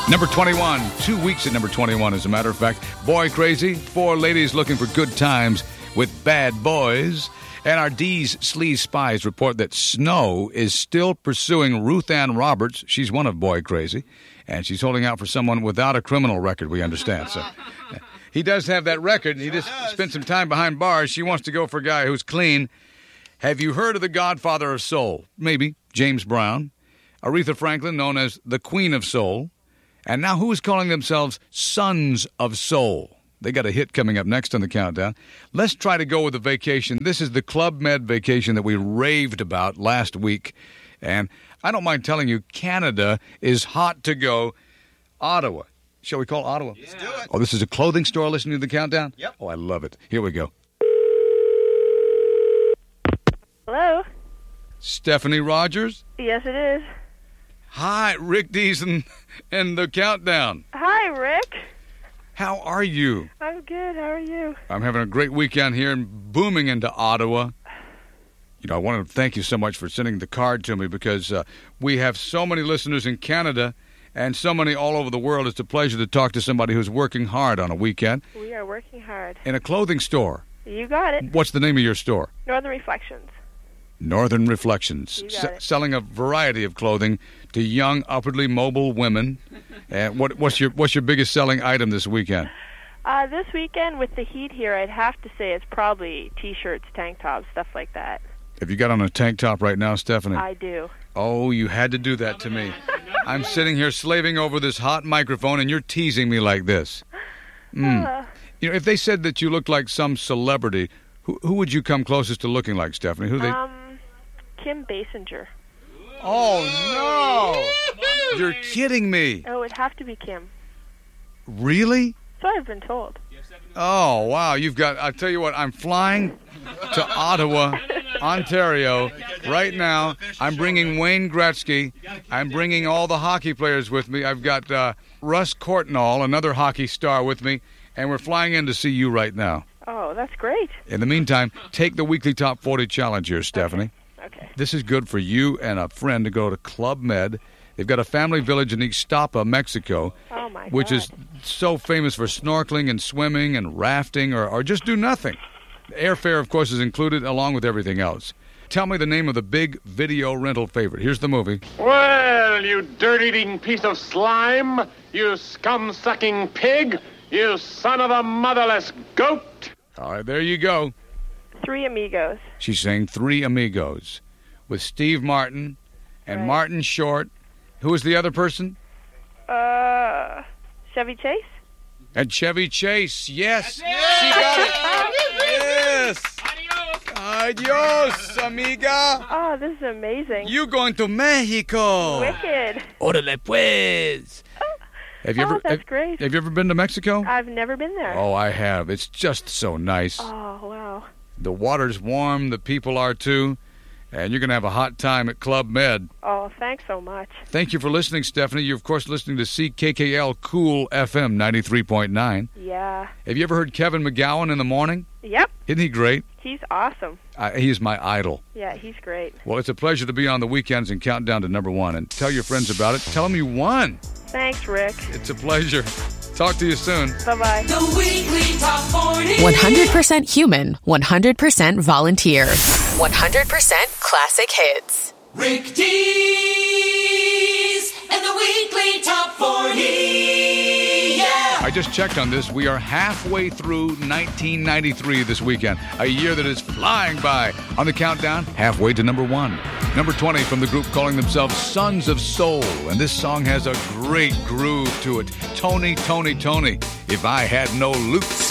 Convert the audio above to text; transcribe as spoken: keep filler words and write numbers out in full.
Number twenty-one, two weeks at number twenty-one, as a matter of fact. Boy Crazy, four ladies looking for good times with bad boys. And our D's Sleaze Spies report that Snow is still pursuing Ruth Ann Roberts. She's one of Boy Crazy, and she's holding out for someone without a criminal record, we understand. So he does have that record, and he just spent some time behind bars. She wants to go for a guy who's clean. Have you heard of the Godfather of Soul? Maybe. James Brown. Aretha Franklin, known as the Queen of Soul. And now who is calling themselves Sons of Soul? They got a hit coming up next on the countdown. Let's try to go with a vacation. This is the Club Med vacation that we raved about last week. And I don't mind telling you, Canada is hot to go. Ottawa. Shall we call Ottawa? Let's do it. Oh, this is a clothing store listening to the countdown? Yep. Oh, I love it. Here we go. Hello? Stephanie Rogers? Yes, it is. Hi, Rick Dees and, and the countdown. Hi, Rick. How are you? I'm good. How are you? I'm having a great weekend here and booming into Ottawa. You know, I want to thank you so much for sending the card to me because uh, we have so many listeners in Canada and so many all over the world. It's a pleasure to talk to somebody who's working hard on a weekend. We are working hard. In a clothing store. You got it. What's the name of your store? Northern Reflections. Northern Reflections. You got it. S- selling a variety of clothing to young, upwardly mobile women. And what, what's your what's your biggest selling item this weekend? Uh, this weekend, with the heat here, I'd have to say it's probably T-shirts, tank tops, stuff like that. Have you got on a tank top right now, Stephanie? I do. Oh, you had to do that to me. I'm sitting here slaving over this hot microphone, and you're teasing me like this. Mm. Uh, You know, if they said that you looked like some celebrity, who who would you come closest to looking like, Stephanie? Who they? um, Kim Basinger. Oh no! You're kidding me. Oh, it'd have to be Kim. Really? So I've been told. Oh wow! You've got. I'll tell you what. I'm flying to Ottawa, Ontario, right now. I'm bringing Wayne Gretzky. I'm bringing all the hockey players with me. I've got uh, Russ Courtnall, another hockey star, with me, and we're flying in to see you right now. Oh, that's great. In the meantime, take the weekly Top forty challenge here, Stephanie. Okay. This is good for you and a friend to go to Club Med. They've got a family village in Ixtapa, Mexico, Oh, my which God. is so famous for snorkeling and swimming and rafting or, or just do nothing. Airfare, of course, is included along with everything else. Tell me the name of the big video rental favorite. Here's the movie. Well, you dirt-eating piece of slime, you scum-sucking pig, you son of a motherless goat. All right, there you go. Three Amigos. She's saying Three Amigos with Steve Martin and Right. Martin Short. Who is the other person? Uh, Chevy Chase? And Chevy Chase. Yes. She got it. Yes. Adios, amiga. Oh, this is amazing. You going to Mexico? Wicked. Órale pues. Have you Oh, ever that's have, great. have you ever been to Mexico? I've never been there. Oh, I have. It's just so nice. Oh, wow. The water's warm, the people are too, and you're going to have a hot time at Club Med. Oh, thanks so much. Thank you for listening, Stephanie. You're, of course, listening to C K K L Cool F M ninety-three point nine. Yeah. Have you ever heard Kevin McGowan in the morning? Yep. Isn't he great? He's awesome. Uh, he's my idol. Yeah, he's great. Well, it's a pleasure to be on the weekends and count down to number one. And tell your friends about it. Tell them you won. Thanks, Rick. It's a pleasure. Talk to you soon. Bye-bye. The Weekly Top forty. one hundred percent human, one hundred percent volunteer. one hundred percent classic hits. Rick Dees and the Weekly Top forty. Yeah. I just checked on this. We are halfway through nineteen ninety-three this weekend, a year that is flying by. On the countdown, halfway to number one. Number twenty from the group calling themselves Sons of Soul. And this song has a great groove to it. Tony, Tony, Tony, if I had no loops.